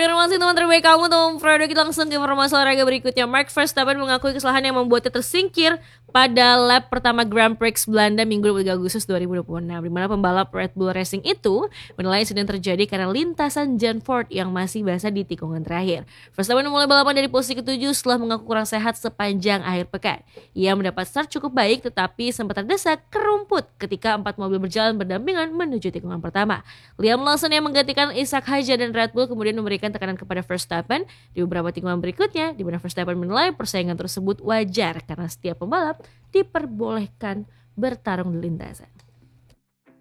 Informasi teman terbaik kamu Tom Fredo. Kita langsung ke informasi olahraga berikutnya. Max Verstappen mengakui kesalahan yang membuatnya tersingkir pada lap pertama Grand Prix Belanda Minggu 23 Agustus 2026, di mana pembalap Red Bull Racing itu menilai insiden terjadi karena lintasan Zandvoort yang masih basah di tikungan terakhir. Verstappen memulai balapan dari posisi ke-7 setelah mengaku kurang sehat sepanjang akhir pekan. Ia mendapat start cukup baik tetapi sempat terdesak ke rumput ketika 4 mobil berjalan berdampingan menuju tikungan pertama. Liam Lawson yang menggantikan Isaac Haja dan Red Bull kemudian memberikan tekanan kepada Verstappen di beberapa tikungan berikutnya, di mana Verstappen menilai persaingan tersebut wajar karena setiap pembalap diperbolehkan bertarung di lintasan.